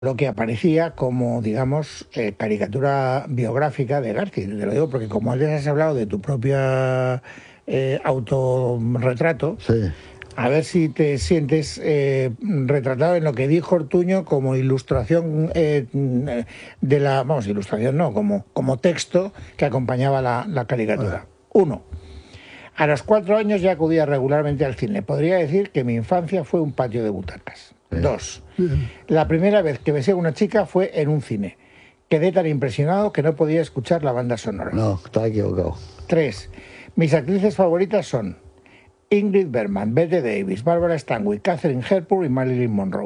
lo que aparecía como, digamos, caricatura biográfica de García. Te lo digo porque como antes has hablado de tu propia autorretrato, Sí. a ver si te sientes retratado en lo que dijo Ortuño como ilustración de la... Vamos, ilustración no, como texto que acompañaba la caricatura. 1. A los 4 años ya acudía regularmente al cine. Podría decir que mi infancia fue un patio de butacas. 2. La primera vez que besé a una chica fue en un cine. Quedé tan impresionado que no podía escuchar la banda sonora. No, está equivocado. 3. Mis actrices favoritas son Ingrid Bergman, Bette Davis, Barbara Stanwyck, Katharine Hepburn y Marilyn Monroe.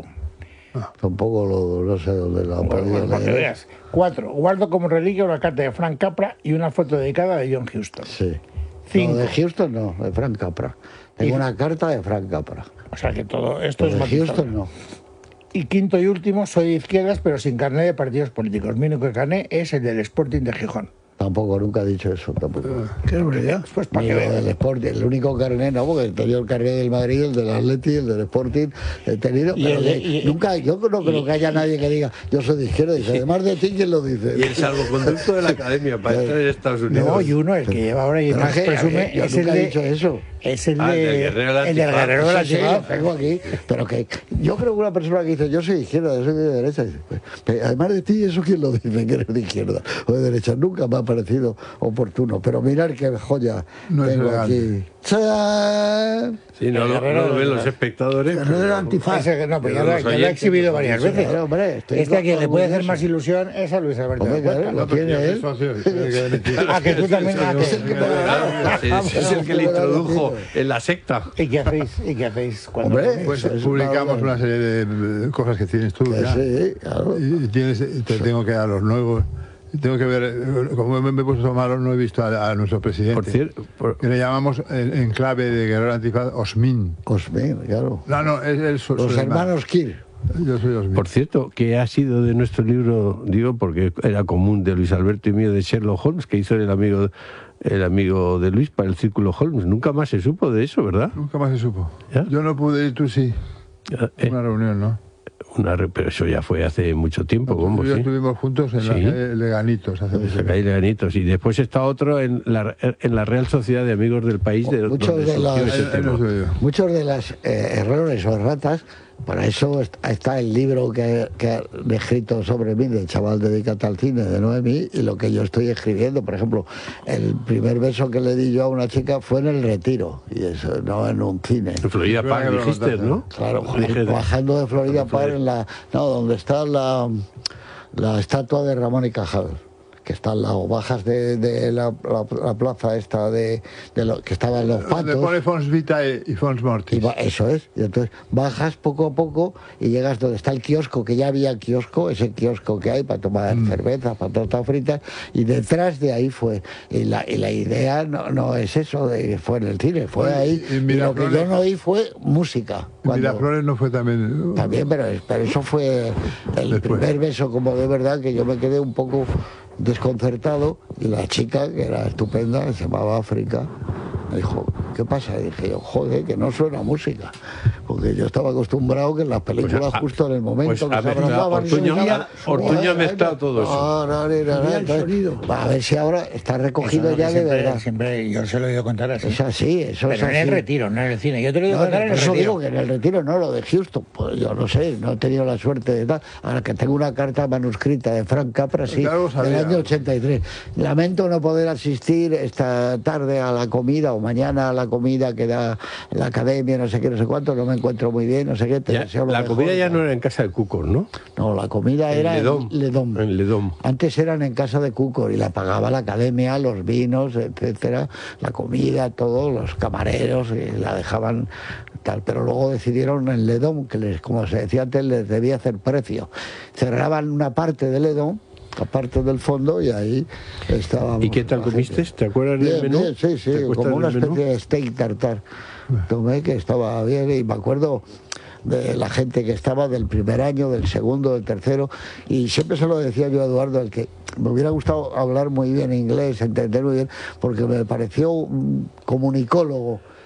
Tampoco no sé dónde la han podido Para que leer. veas. 4. Guardo como reliquia una carta de Frank Capra y una foto dedicada de John Huston. Sí. 5. No, de Houston no, de Frank Capra. Tengo una carta de Frank Capra. O sea que todo esto Pero es de matizado. Houston no. Y 5 y último, soy de izquierdas, pero sin carné de partidos políticos. Mi único carné es el del Sporting de Gijón. Tampoco, nunca he dicho eso, tampoco. Qué barbaridad. Pues para Ni que lo veas. del Sporting, el único carnet, no, porque he tenido el carnet del Madrid, el del Atleti, el del Sporting, he tenido, Y pero el- nunca, yo no creo que haya nadie que diga, yo soy de izquierda, y además de ti, ¿quién lo dice? Y el salvoconducto de la academia para estar en Estados Unidos. No, y uno, el que lleva ahora y Pero más es que, presume, yo es el nunca he de... dicho eso. Es el Ah, de... del Guerrero del el del Antifaz. Guerrero del Sí, sí, lo Antifaz. tengo aquí, pero que yo creo que una persona que dice yo soy de izquierda, yo soy de derecha, dice, pues, además de ti, ¿eso quién lo dice? Que eres de izquierda o de derecha, nunca me ha parecido oportuno, pero mirar qué joya No es tengo legal. aquí. ¡Chán! Sí, no lo ven los espectadores. Guerrero del Antifaz. Ese, no, pues ya Pero lo, los ya lo he oyentes, exhibido los varias oyentes, veces. claro, hombre, estoy Este a quien le puede hacer orgulloso. más ilusión es a Luis Alberto Hombre, de Cuesta. claro, lo tiene él. Ah, que tú también... ah, Es el que me lo da. Es el que le introdujo en la secta. ¿Y qué hacéis? ¿Y qué hacéis cuando... Hombre, Pues eso es publicamos una- una serie de cosas que tienes tú Que ya. sí, claro. Y te tengo que dar los nuevos. Y tengo que ver, como me he puesto malo, no he visto a nuestro presidente. Por cierto, Que le llamamos en clave de Guerrero Antifaz Osmin. Osmin, claro. No, es el Los hermanos Kir. Yo soy Osmin. por cierto, ¿qué ha sido de nuestro libro? Digo, porque era común de Luis Alberto y mío, de Sherlock Holmes, que hizo el amigo de Luis para el Círculo Holmes. Nunca más se supo de eso, ¿verdad? Nunca más se supo. ¿Ya? Yo no pude ir, tú sí. Eh, Una reunión, ¿no? pero eso ya fue hace mucho tiempo, ¿cómo? Tú y yo Sí. estuvimos juntos en la Sí. calle Leganitos hace mucho Saca ahí tiempo. Leganitos. Y después está otro en la Real Sociedad de Amigos del País, de Muchos donde de surgió las- ese Ahí tema. no estuve yo. Muchos de los errores o erratas, para eso está el libro que he escrito sobre mí, del chaval dedicado al cine, de Noemí, y lo que yo estoy escribiendo. Por ejemplo, el primer beso que le di yo a una chica fue en el Retiro, y eso no en un cine. En Florida Es verdad Park que me lo dijiste, contaste. ¿no? Claro, Dije, bajando de Florida Park, donde está la estatua de Ramón y Cajal, que está al lado, bajas de la plaza esta de lo que estaban los Donde patos. pone Fons Vitae y Fons Mortis. Eso es, y entonces bajas poco a poco y llegas donde está el kiosco, que ya había kiosco, ese kiosco que hay para tomar cerveza, para tortas fritas, y detrás de ahí fue, y la idea no es eso, fue en el cine, fue Oye, ahí, y y lo que yo Miraflores- no oí fue música. Miraflores no fue también. También, pero eso fue el Después. primer beso como de verdad, que yo me quedé un poco desconcertado, y la chica, que era estupenda, se llamaba África, me dijo, ¿qué pasa? Y dije yo, joder, que no suena música, porque yo estaba acostumbrado que en las películas justo en el momento que se abrazaban Ortuña ha mezclado todo eso. eso. A ver si ahora está recogido Eso ya de siempre, verdad. siempre yo se lo he oído contar así. Es así, eso es Pero en el así. Retiro, no en el cine. Yo te lo digo No, contar en por el eso Retiro. digo que en el Retiro no, lo de Houston, pues yo no sé, no he tenido la suerte de tal. Ahora que tengo una carta manuscrita de Frank Capra, sí, Claro, del sabía. año 83. Lamento no poder asistir esta tarde a la comida o mañana a la comida que da la academia, no sé qué, no sé cuánto, no me encuentro muy bien, no sé qué. Te Ya, deseo lo la mejor. comida ya no era en casa de Cucor, ¿no? No, la comida era Ledom. en Ledom. En Ledom. Antes eran en casa de Cucor y la pagaba la academia, los vinos, etcétera, la comida, todo, los camareros, y la dejaban tal. Pero luego decidieron en Ledom, que como se decía antes, les debía hacer precio. Cerraban una parte de Ledom, aparte del fondo, y ahí estábamos. ¿Y qué tal la comiste? gente. ¿Te acuerdas del Bien, menú? bien, sí, sí, ¿Te acuerdas como una del menú? especie de steak tartar. Tomé que estaba bien, y me acuerdo de la gente que estaba del primer año, del segundo, del tercero, y siempre se lo decía yo a Eduardo, el que me hubiera gustado hablar muy bien inglés, entender muy bien, porque me pareció un comunicólogo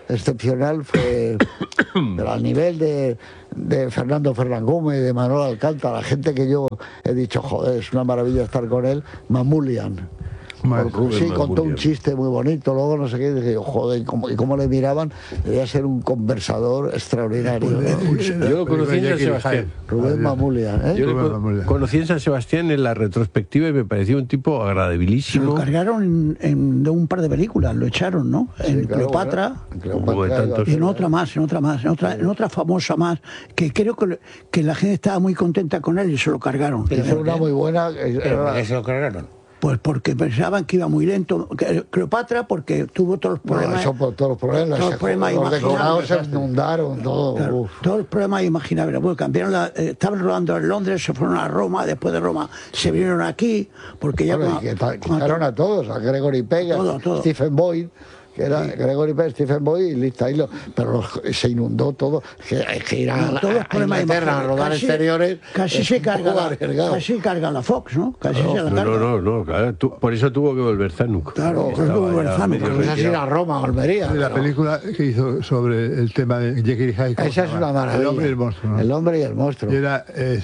excepcional fue pero al nivel de Fernando Fernández, de Manuel Alcántara, la gente que yo he dicho, joder, es una maravilla estar con él, Mamulian. Sí, contó un chiste muy bonito, luego no sé qué, y dije, joder, y cómo le miraban, debía ser un conversador extraordinario. ¿no? Yo lo conocí en San Sebastián. Rubén Mamulian, ¿eh? Yo lo conocí en San Sebastián en la retrospectiva y me pareció un tipo agradabilísimo. Lo cargaron de un par de películas, lo echaron, ¿no? Sí, en claro, Cleopatra, y en otra más, en otra famosa más, que creo que la gente estaba muy contenta con él y se lo cargaron. Hizo una muy buena. ¿Pero por qué se lo cargaron? Pues porque pensaban que iba muy lento. Cleopatra porque tuvo todos los problemas. No, eso por todos los problemas. Todos los problemas los decorados se imaginables. inundaron, todo. Claro, todos los problemas imaginables. Bueno, cambiaron estaban rodando en Londres, se fueron a Roma, después de Roma se vinieron aquí, porque ya Bueno, quitaron a todos, a Gregory Peck, todo. Stephen Boyd, que era Gregory Peck, Stephen Boyd y Liz Taylor, pero se inundó todo. Que ir a Inglaterra a rodar exteriores. Casi se carga la Fox, ¿no? Casi se la carga. No, claro, por eso tuvo que volver Zanuck. Claro, tuvo que volver Zanuck. Pues así ir a Roma, a Almería. La película que hizo sobre el tema de Jekyll y Hyde. Esa es una maravilla. El hombre y el monstruo. ¿no? El hombre y el monstruo. Y era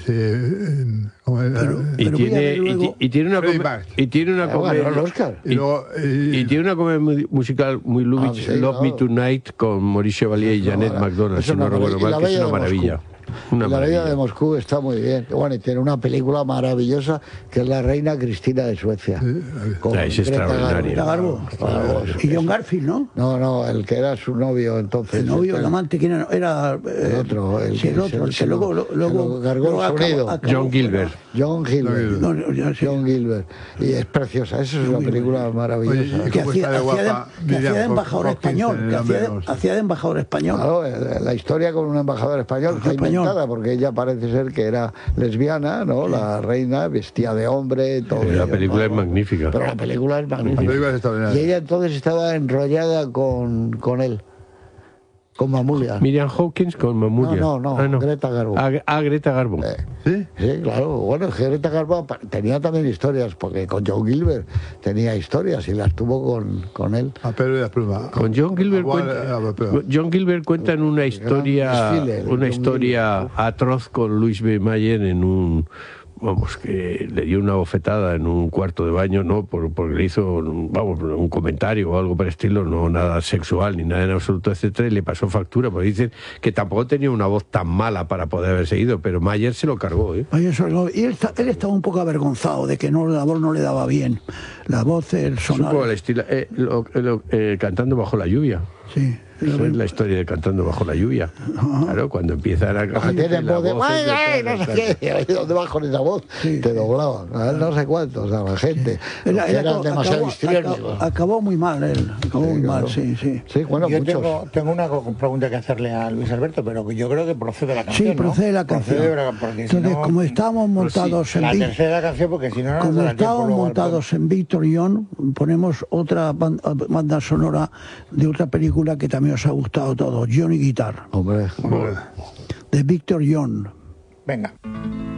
¿cómo era? Y tiene una comedia. El Oscar. Y tiene una comedia musical muy Lubitsch, Love Me Tonight, con Maurice Chevalier y Janet McDonald, si no recuerdo mal, que es una maravilla. La Bella de Moscú está muy bien. Bueno, y tiene una película maravillosa que es La Reina Cristina de Suecia. Es extraordinaria. Y John Garfield, ¿no? No, el que era su novio entonces. El novio, el amante, ¿quién era? El otro. El que luego cargó el sonido. John Gilbert. John Gilbert. Y es preciosa. Esa es una película maravillosa. Oye, que hacía de embajador español. Hacía de embajador español. Claro, la historia con un embajador español está inventada porque ella parece ser que era lesbiana, ¿no? La reina vestía de hombre, todo. La película es magnífica. Pero la película es magnífica. Y ella entonces estaba enrollada con él. Con Mamulian. Miriam Hawkins con Mamulian. No. Greta Garbo. Greta Garbo. ¿Sí? Sí, claro. Bueno, Greta Garbo tenía también historias, porque con John Gilbert tenía historias y las tuvo con él. A Pedro y la Pluma. Con John Gilbert cuenta en una historia atroz con Louis B. Mayer en un... Vamos, que le dio una bofetada en un cuarto de baño, no porque le hizo un comentario o algo por el estilo, no nada sexual ni nada en absoluto, etcétera, y le pasó factura, porque dicen que tampoco tenía una voz tan mala para poder haber seguido, pero Mayer se lo cargó, ¿eh? Y él estaba un poco avergonzado de que la voz no le daba bien. La voz, el sonar. Supongo el estilo, cantando bajo la lluvia. Sí. Eso es la historia de Cantando bajo la lluvia. Claro, cuando empiezan a cantar. Tienen voz de no sé qué, ¿dónde vas con esa voz? Sí. Te doblaban, no sé cuántos, a la gente. Eran demasiado histriónicos. Acabó muy mal él, sí. Sí, bueno, yo tengo una pregunta que hacerle a Luis Alberto, pero yo creo que procede la canción. Sí, procede la canción. Entonces, como estábamos montados en la tercera canción, porque si no, como estábamos montados en Victor John, ponemos otra banda sonora de otra película que también os ha gustado a todos, Johnny Guitar. Hombre. De Victor John. Venga.